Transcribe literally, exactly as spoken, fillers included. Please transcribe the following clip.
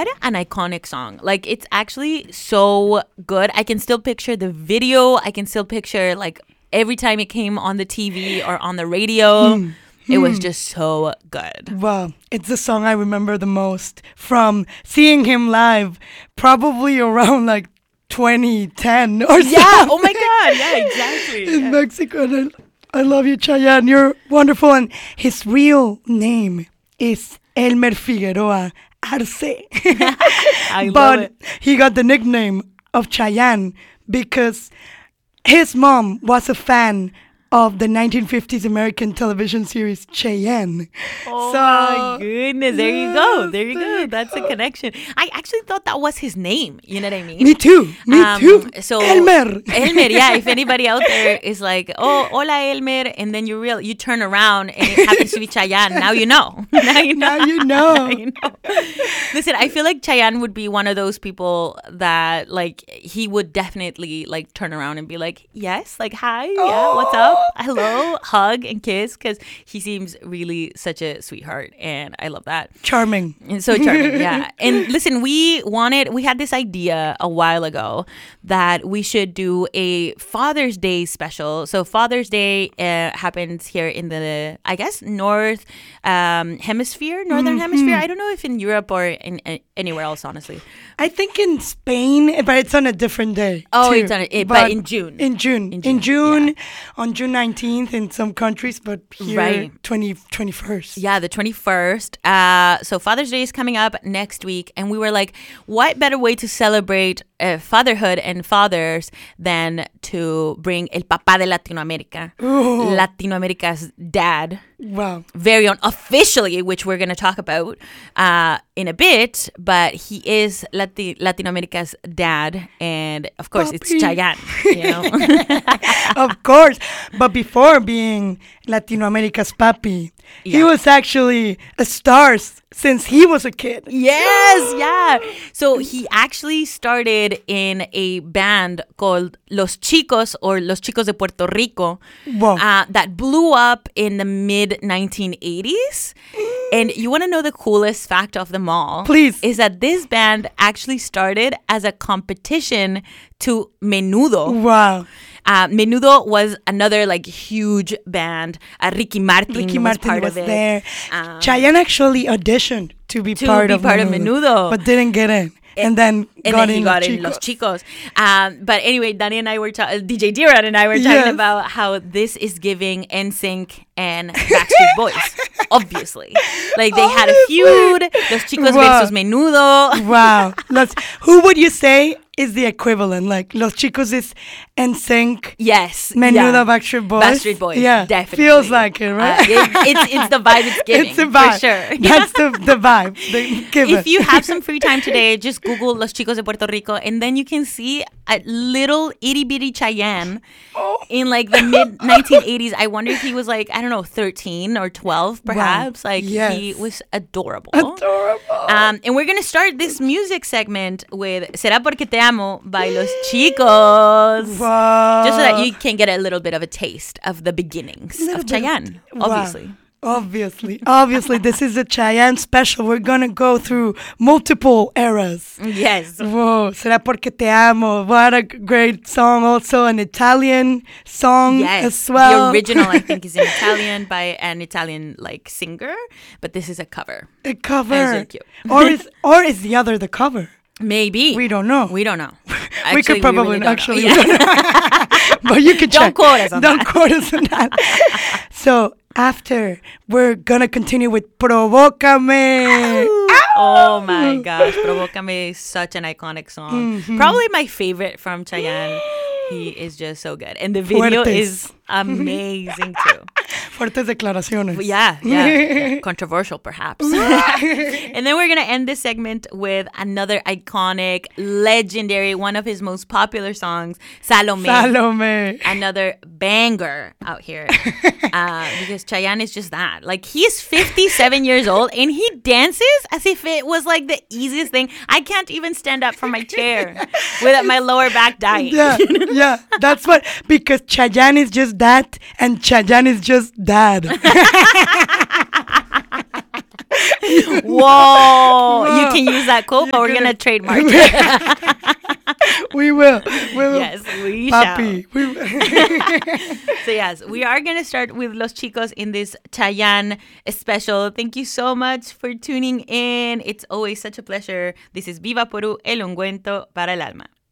what an iconic song. Like, it's actually so good. I can still picture the video. I can still picture, like, every time it came on the T V or on the radio. Mm. It was just so good. Wow. It's the song I remember the most from seeing him live, probably around like twenty ten or something. Yeah. Oh, my God. Yeah, exactly. In yeah. Mexico. And I, I love you, Chayanne. You're wonderful. And his real name is Elmer Figueroa Arce. I but love it. He got the nickname of Chayanne because his mom was a fan of the nineteen fifties American television series Cheyenne. Oh so, my goodness. There you go. yes, There you go. That's a connection. I actually thought that was his name. You know what I mean? Me too. Me um, too. So Elmer. Elmer, yeah. If anybody out there is like, oh, hola Elmer, and then you real you turn around and it happens to be Chayanne, now you know. Now you know. Now you know. Now you know. Listen, I feel like Chayanne would be one of those people that, like, he would definitely, like, turn around and be like, yes, like, hi, yeah, Oh. what's up? Hello, hug and kiss, because he seems really such a sweetheart, and I love that. Charming. And so charming, yeah. And listen, we wanted, we had this idea a while ago that we should do a Father's Day special. So Father's Day uh, happens here in the, I guess, North um, Hemisphere, Northern Mm-hmm. Hemisphere. I don't know if in Europe or in uh, anywhere else, honestly. I think in Spain, but it's on a different day. Oh, too. it's on it, but, but in June. In June. In June. In June yeah. On June nineteenth in some countries, but here, right. twenty, twenty-first. Yeah, the twenty-first. Uh, so Father's Day is coming up next week. And we were like, what better way to celebrate uh, fatherhood and fathers than to bring El Papá de Latinoamérica, Ooh. Latinoamerica's dad. Wow. Very own, officially, which we're going to talk about uh, in a bit, but he is Lati- Latinoamerica's dad, and of course, Papi. it's Chayanne, you know? Of course. But before being Latinoamerica's papi, yeah. he was actually a star since he was a kid. Yes, yeah. So he actually started in a band called Los Chicos, or Los Chicos de Puerto Rico, uh, that blew up in the mid nineteen eighties. And you want to know the coolest fact of them all? Please. Is that this band actually started as a competition to Menudo. Wow. Uh, Menudo was another, like, huge band. Uh, Ricky Martin Ricky was Martin part was of it. there. Um, Chayanne actually auditioned to be to part, be of, part Menudo, of Menudo. but didn't get in. And then and got then he in got Los in Chicos. Los Chicos. Um, but anyway, Danny and I were talking, D J D-Rod and I were talking Yes. about how this is giving N Sync and Backstreet Boys, obviously. Like, they had a feud, Los Chicos Wow. versus Menudo. Wow. Let's, who would you say is the equivalent? Like, Los Chicos is N Sync. Yes. Menudo, yeah. Backstreet Boys. Backstreet Boys, Yeah. definitely. Feels like it, right? Uh, it, it's, it's the vibe it's giving, It's the vibe. for sure. That's the, the vibe. They give If it. you have some free time today, just Google Los Chicos de Puerto Rico, and then you can see a little itty bitty Chayanne Oh. in, like, the mid nineteen eighties. I wonder if he was, like, I don't know, thirteen or twelve, perhaps. Wow. Like, Yes. he was adorable. Adorable. Um, and we're going to start this music segment with Será Porque Te Amo by Los Chicos. Wow. Just so that you can get a little bit of a taste of the beginnings Little of bit of- Chayanne, Wow. obviously. Obviously, obviously, this is a Chayanne special. We're gonna go through multiple eras. Yes. Whoa, será porque te amo. What a g- great song! Also, an Italian song Yes, as well. the original I think is in Italian by an Italian, like, singer, but this is a cover. A cover, That's really cute. or is or is the other the cover? Maybe We don't know. We don't know. we Actually, could probably really don't know. actually, Yeah. but you can Don't check. quote us on Don't that. quote us on that. So after, we're gonna continue with Provócame. Oh my gosh, Provócame is such an iconic song. Mm-hmm. Probably my favorite from Chayanne. He is just so good, and the video Fuertes. is amazing too. Fuertes declaraciones. Yeah, yeah, yeah. Controversial perhaps. And then we're gonna end this segment with another iconic, legendary, one of his most popular songs, Salome. Salome. Another banger out here, uh, because Chayanne is just that. Like, he is fifty-seven years old and he dances as if it was, like, the easiest thing. I can't even stand up from my chair without my lower back dying. Yeah, yeah, that's what, because Chayanne is just that, and Chayanne is just dad. Whoa. Whoa. You can use that quote, but we're going to trademark it. We will. We will. Yes, we Papi. shall. We So, yes, we are going to start with Los Chicos in this Chayanne special. Thank you so much for tuning in. It's always such a pleasure. This is Viva Porú, el ungüento para el alma.